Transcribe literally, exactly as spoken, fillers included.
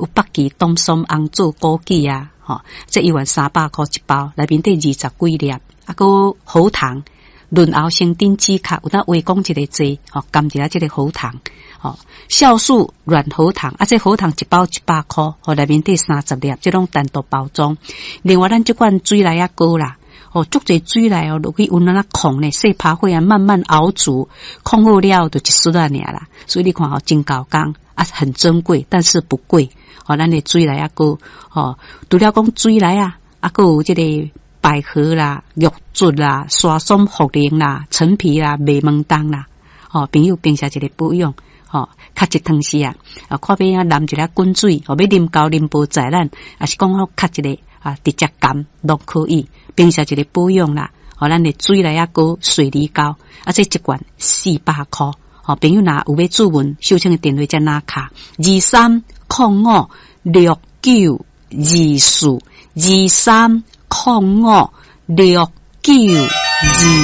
有北芪、冬松、红枣、枸杞啊，吼、哦，这一碗三百块一包，内面得二十几粒，啊，个喉糖。润喉生丁止咳，有当微讲一个剂，吼，含一下这个喉糖，吼，酵素软喉糖，啊，这喉糖一包一百块，吼，内面得三十粒，这种单独包装。另外，咱这款水来啊膏啦，哦，足侪水来哦，落去温那控呢，细拍火啊，慢慢熬煮，控好了就一丝啊尔啦。所以你看吼，真高工啊，很珍贵，但是不贵。哦，咱的水来啊膏，哦，除了讲水来啊，啊，个有这个。百合啦、玉竹啦、沙松茯苓啦、陈皮啦、麦门冬啦，哦，朋友平时一个保养，哦，较一汤时啊，啊，看边啊淋一粒滚水，哦，要啉高啉无在咱，啊是讲好较一个啊直接干都可以，平时一个保养啦，哦，咱的水来啊个水梨膏，啊这一罐四百块，哦，朋友若有要注文，收听的电话再拿卡二三零五六九二四二三。零五六九二。